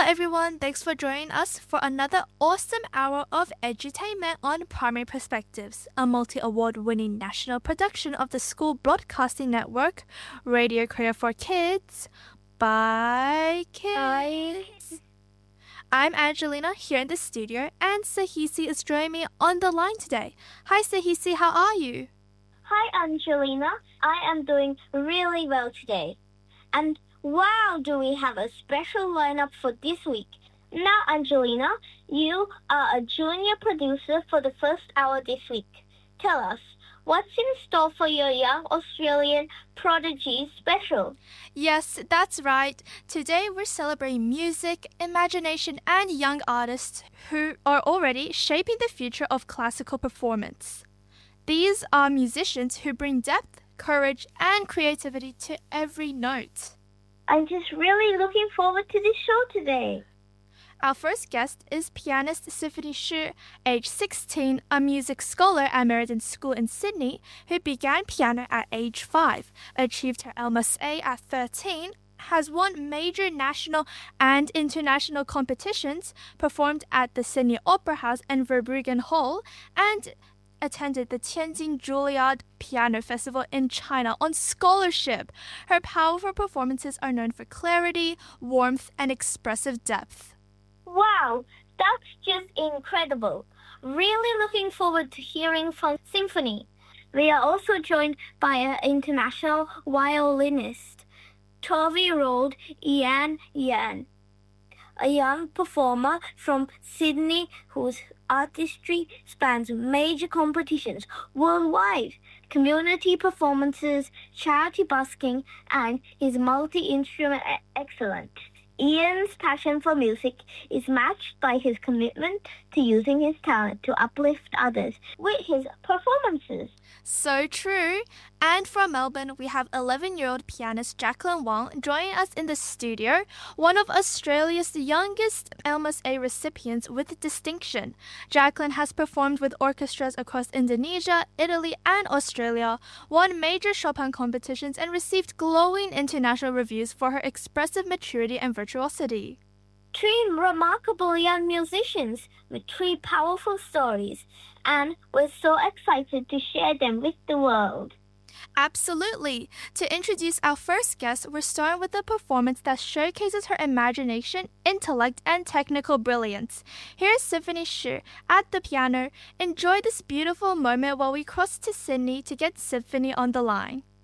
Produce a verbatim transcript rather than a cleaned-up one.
everyone, thanks for joining us for another awesome hour of edutainment on Primary Perspectives, a multi-award winning national production of the School Broadcasting Network, Radio Korea for Kids, by kids. I'm Angelina here in the studio, and Sahisi is joining me on the line today. Hi Sahisi, how are you? Hi Angelina, I am doing really well today. And wow, do we have a special lineup for this week. Now, Angelina, you are a junior producer for the first hour this week. Tell us, what's in store for your young Australian prodigy special? Yes, that's right. Today we're celebrating music, imagination, and young artists who are already shaping the future of classical performance. These are musicians who bring depth, courage, and creativity to every note. I'm just really looking forward to this show today. Our first guest is pianist Symphony Xu, age sixteen, a music scholar at Meriden School in Sydney, who began piano at age five, achieved her L M S A at thirteen, has won major national and international competitions, performed at the Sydney Opera House and Verbruggen Hall, and attended the Tianjin Juilliard Piano Festival in China on scholarship. Her powerful performances are known for clarity, warmth, and expressive depth. Wow, that's just incredible. Really looking forward to hearing from Symphony. We are also joined by an international violinist, twelve-year-old Ian Yan, a young performer from Sydney whose artistry spans major competitions worldwide, community performances, charity busking, and his multi-instrument e- excellence. Ian's passion for music is matched by his commitment to using his talent to uplift others with his performances. So true. And from Melbourne, we have eleven-year-old pianist Jacqueline Wong joining us in the studio, one of Australia's youngest L M S A recipients with distinction. Jacqueline has performed with orchestras across Indonesia, Italy, and Australia, won major Chopin competitions, and received glowing international reviews for her expressive maturity and virtuosity. Three remarkable young musicians with three powerful stories, and we're so excited to share them with the world. Absolutely. To introduce our first guest, we're starting with a performance that showcases her imagination, intellect, and technical brilliance. Here's Symphony Xu at the piano. Enjoy this beautiful moment while we cross to Sydney to get Symphony on the line.